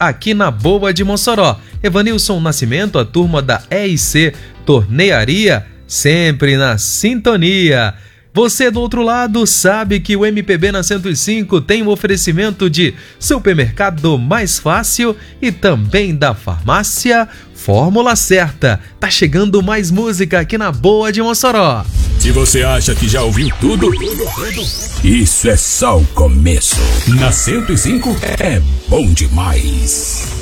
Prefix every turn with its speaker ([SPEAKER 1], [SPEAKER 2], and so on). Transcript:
[SPEAKER 1] aqui na Boa de Mossoró. Evanilson Nascimento, a turma da EIC Tornearia, sempre na sintonia. Você do outro lado sabe que o MPB na 105 tem um oferecimento de Supermercado Mais Fácil e também da farmácia Fórmula Certa. Tá chegando mais música aqui na Boa de Mossoró.
[SPEAKER 2] Se você acha que já ouviu tudo, isso é só o começo. Na 105 é bom demais.